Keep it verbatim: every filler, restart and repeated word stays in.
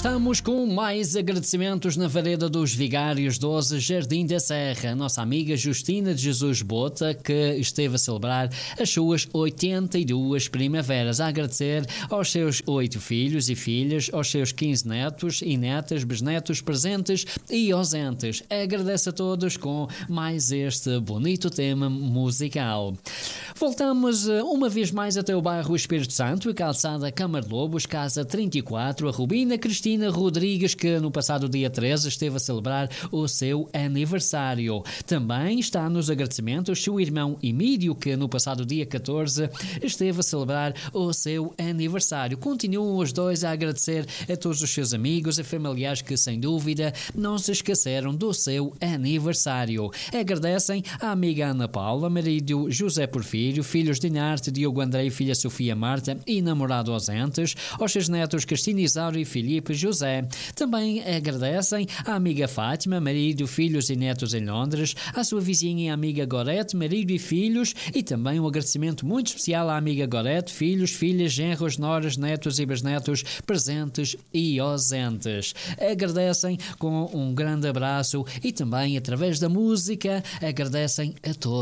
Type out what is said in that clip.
Estamos com mais agradecimentos na Vareda dos Vigários doze, Jardim da Serra. Nossa amiga Justina de Jesus Bota, que esteve a celebrar as suas oitenta e duas primaveras, a agradecer aos seus oito filhos e filhas, aos seus quinze netos e netas, bisnetos presentes e ausentes. Agradece a todos com mais este bonito tema musical. Voltamos uma vez mais até o bairro Espírito Santo e calçada Câmara de Lobos, casa trinta e quatro, a Rubina Cristina Rodrigues, que no passado dia treze esteve a celebrar o seu aniversário. Também está nos agradecimentos seu irmão Emílio, que no passado dia catorze esteve a celebrar o seu aniversário. Continuam os dois a agradecer a todos os seus amigos e familiares que, sem dúvida, não se esqueceram do seu aniversário. Agradecem à amiga Ana Paula, marido José Porfírio, filhos Dinarte, Diogo Andrei, filha Sofia Marta e namorado ausentes, aos seus netos Cristina Isauro e Filipe José. Também agradecem à amiga Fátima, marido, filhos e netos em Londres, à sua vizinha e amiga Gorete, marido e filhos, e também um agradecimento muito especial à amiga Gorete, filhos, filhas, genros, noras, netos e bisnetos presentes e ausentes. Agradecem com um grande abraço e também através da música agradecem a todos.